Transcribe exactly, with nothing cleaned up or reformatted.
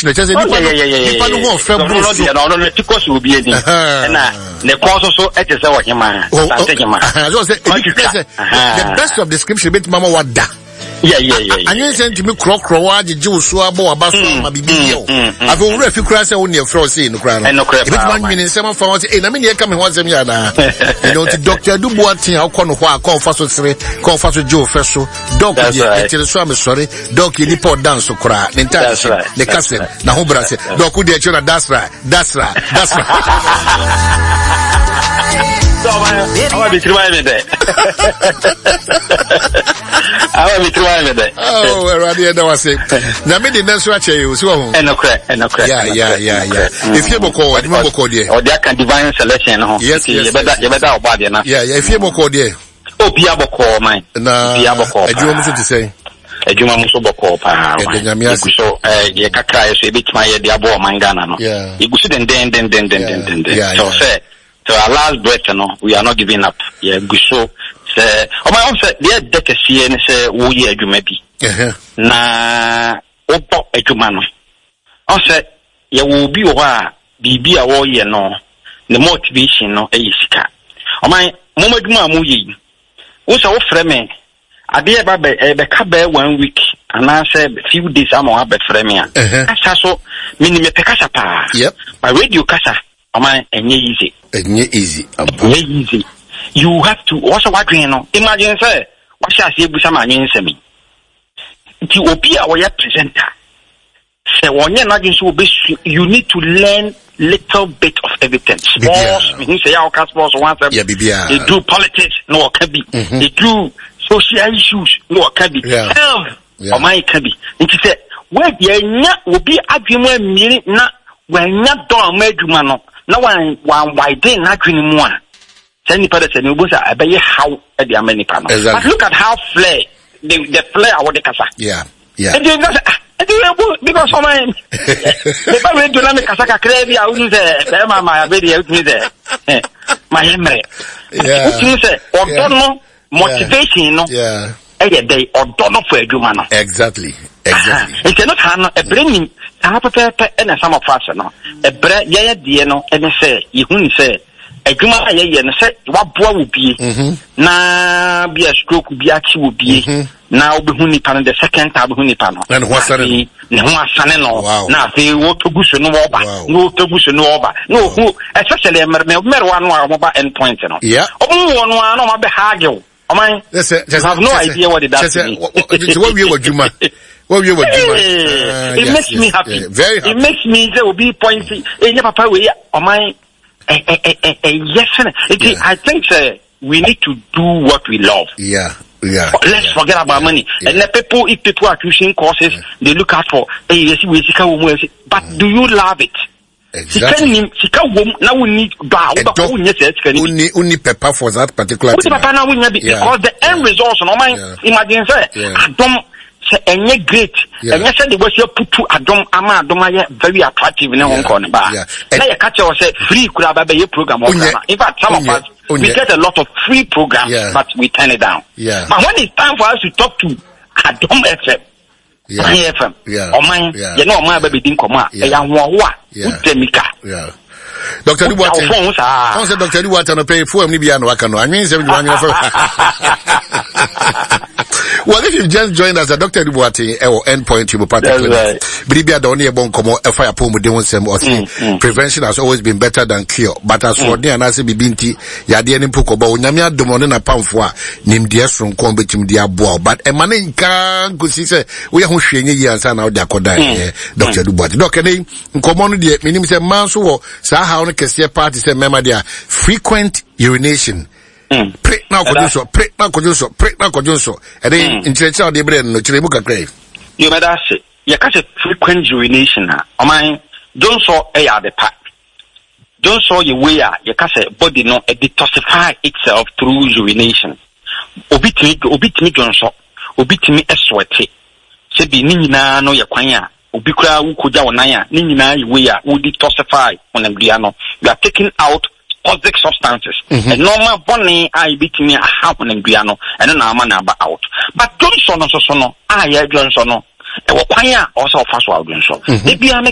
condition just nipa nipa no ho fra bro so no no because will be any na the cause so e te say wo hema ante hema so say the best of description bit mama wada yeah yeah yeah anyi say ntimi kro kro wa jeje osu abo abaso ma bibi yo afi wo refi kra say wo ne fro say no kra no e bit man nwini nsem fa wo say e na me ne ka me ho nsem ya na you know to Doctor Dubuatin akọ no ho akọ fa so sere kon fa so jo fe so doc ye tire so am sorry doc ni po dance kra ne nta ne kase na ho brase doc de chona that's right that's right that's right so I want to try me there I want to try me there oh well right there was it na me the next watch you so ho and no crack and no crack yeah yeah yeah yeah if you boko you boko there or there can divine selection ho yes you better you better obade na yeah yeah if you boko there oh bia boko man na bia boko adwuma muso to say adwuma muso boko pa so eh ye kakra so e bitima ye dia bo mangana no igusu den den den den den den so say to our last breath, you know, we are not giving up. Yeah, we so say, oh my own say, the deck is here and say, oh yeah, you may be. Na, opo ejumano. I say, you will be wa, be be a warrior, no, the motivation, no, a iska. Oh my, mama duma muyi. What's our frame? I be a baby, a becabe one week, and I said, few days I'm on a frame. I so, meaning me pekasa pa. Yep. My radio casa. Am I any easy? Any easy. Any easy. You have to also what you know. Imagine say, what shall I say with some onions me? To appear or your presenter. Say one year not you need to learn little bit of everything. Sports, we say our sports once they do politics, no can be. They do social issues, no can be. Health, or my can be. It is where the will be argument meaning not when not done made you man. No one one why they not dreaming more. Any person who was a bay how at the American. But look at how flare the the flare our casa. Yeah, yeah. And you because for my the family to let me casaka crazy, I wouldn't say my baby out me there. My memory. Yeah. You say or don't know motivation, no? Yeah. Every day or don't know for a human. Exactly. Exactly. It cannot have a bringing I prepare and some of us no. A bread yeah dear no and say you say a juma yeah and say what boy would be na be a stroke would be actually would be now be huni pan the second tab huni pan and what's that no no now they want to bush no over no to bush no over no who especially a one one end point no yeah oh one one no be haggle oh my I have no idea what it does what we were juma. Well, you were doing. Uh, it yes, makes yes, me happy. Yeah, very happy. It makes me there will be pointy. Eh, papa, we are my. Yes, it. I think uh, we need to do what we love. Yeah, yeah. Let's yeah, forget about yeah, money. Yeah. And the people, if people are choosing courses, yeah. they look out for. Hey, yes, we see. But do you love it? Exactly. Now we need bow. Only only pepper for that particular. Because the end result, no mind. Imagine, say, I don't. Say any great, and yes, they was your put to Adom Ama Adoma very attractive in Hong Kong. But now you catch us say free could have a program. In fact, some of us we get a lot of free programs, but we turn it down. Yeah. But when it's time for us to talk to Adom F M, yeah. F M, or mine, you know, my baby didn't come out. Yeah. Yeah. Doctor Dubuatin. I said Doctor Dubuatin pay for me beyond Wakano. I mean, seven well, if you've just joined us, Doctor Dubuatin or Endpoint Homeopathic Clinic, Bribia the only bon como a fire poem with them or prevention has always been better than cure. But as for the Anasi Bibinti, Yadian Pukoba, Namia Domonina Pamfua, named Dias from Combitum Diabo. But a man in Kang could see, we are Hushing years and now Dakoda, Doctor Dubuatin. Doctor, in common, the minimum say Manso, Saha on a party, say, Mamma, frequent urination. Pray now, Kojuso, pray now, Kojuso, pray now, Kojuso. And then in church, they bring no Chilemuka grave. You may say, you catch a frequent urination. O my, don't saw a the pack. Don't saw you wear, you catch a body no, a detoxify itself through urination. Obit me, obit me, Johnson, obit me a sweaty. Say be Nina no Yaquania, Ubicra, Ukuja, Naya, Nina, you wear, would detoxify on Embriano. You are taking out toxic substances. Mm-hmm. And normal bonnie I beat me a half on Embriano and then I'm out. But Johnson also no, I Johnson no. E wo kwan a o so fa so awdun so e bia me